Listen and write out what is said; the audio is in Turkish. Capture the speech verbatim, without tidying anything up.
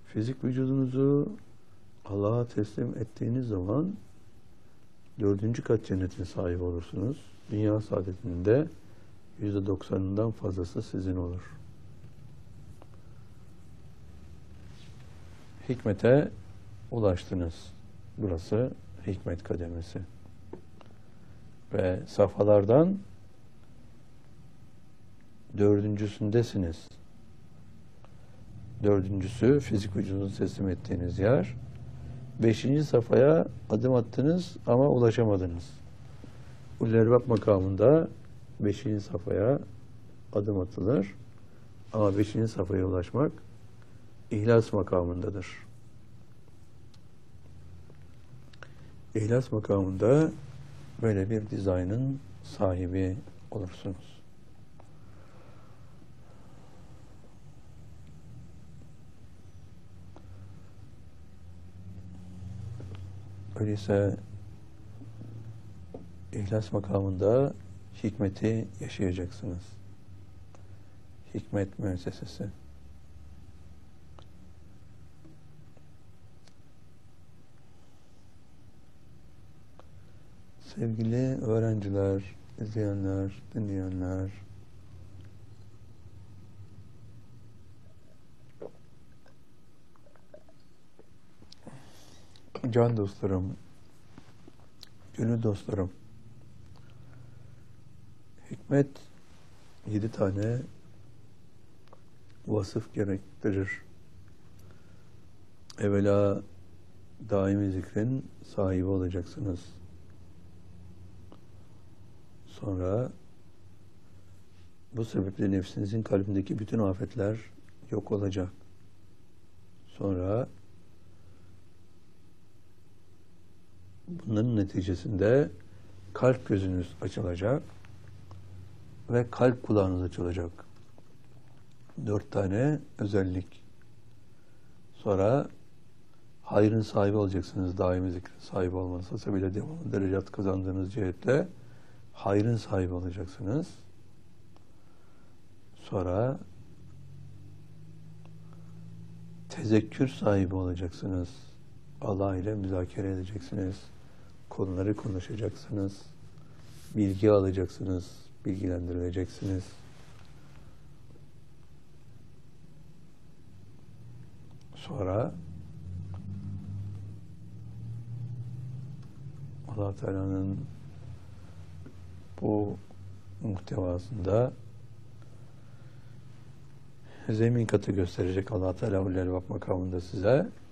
Fizik vücudunuzu Allah'a teslim ettiğiniz zaman dördüncü kat cennetin sahibi olursunuz. Dünya saadetinin de yüzde doksanından fazlası sizin olur. Hikmete ulaştınız. Burası hikmet kademesi. Ve safhalardan dördüncüsündesiniz. Dördüncüsü fizik vücudunuzu teslim ettiğiniz yer. Beşinci safhaya adım attınız ama ulaşamadınız. Ullerbab makamında beşinci safhaya adım atılır. Ama beşinci safhaya ulaşmak İhlas makamındadır. İhlas makamında böyle bir dizaynın sahibi olursunuz. Öyleyse İhlas makamında hikmeti yaşayacaksınız. Hikmet müessesesi. Sevgili öğrenciler, izleyenler, dinleyenler, can dostlarım, gönül dostlarım, hikmet yedi tane vasıf gerektirir. Evvela daimi zikrin sahibi olacaksınız. Sonra bu sebeple nefsinizin kalbindeki bütün afetler yok olacak. Sonra bunların neticesinde kalp gözünüz açılacak ve kalp kulağınız açılacak. Dört tane özellik. Sonra hayrın sahibi olacaksınız. Daimi zikrin sahibi olmanız sebebiyle devamlı derecat kazandığınız cihetle hayrın sahibi olacaksınız. Sonra tezekkür sahibi olacaksınız. Allah ile müzakere edeceksiniz. Konuları konuşacaksınız. Bilgi alacaksınız. Bilgilendirileceksiniz. Sonra Allah Teala'nın bu muhtevasında zemin katı gösterecek Allah Teala Ullerbab makamında size.